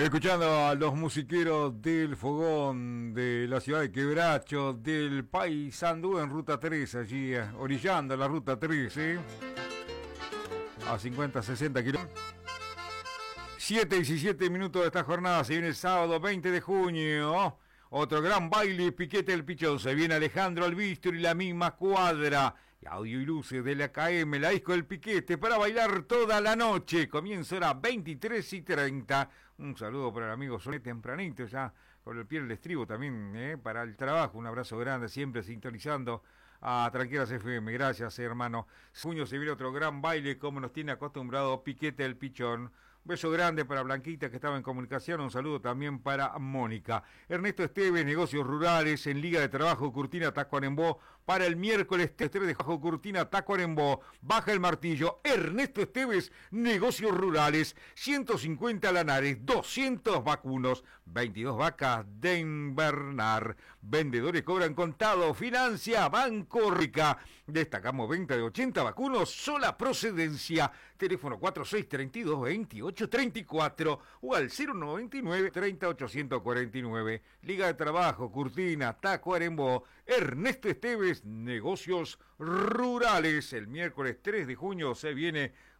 Escuchando a los musiqueros del Fogón de la ciudad de Quebracho, del Paysandú en Ruta 3, allí orillando la Ruta 13, a 50-60 kilómetros. 7:17 de esta jornada, se viene el sábado 20 de junio. Otro gran baile, Piquete del Pichón. Se viene Alejandro Albistur y la misma cuadra. Audio y luces de la KM, la disco del Piquete, para bailar toda la noche. Comienza ahora 23:30. Un saludo para el amigo Soné tempranito, ya con el pie en el estribo también, para el trabajo. Un abrazo grande, siempre sintonizando a Tranqueras FM. Gracias, hermano. Junio se viene otro gran baile, como nos tiene acostumbrado Piquete del Pichón. Un beso grande para Blanquita, que estaba en comunicación. Un saludo también para Mónica. Ernesto Esteves, Negocios Rurales, en Liga de Trabajo, Curtina, Tacuarembó, para el miércoles 3 de Bajo Curtina, Tacuarembó. Baja el martillo. Ernesto Esteves, Negocios Rurales, 150 lanares, 200 vacunos, 22 vacas de invernar. Vendedores cobran contado, financia Banco Rica. Destacamos venta de 80 vacunos, sola procedencia. Teléfono 4632-2834 o al 099-30849. Liga de Trabajo, Curtina, Tacuarembó. Ernesto Esteves, Negocios Rurales. El miércoles 3 de junio se viene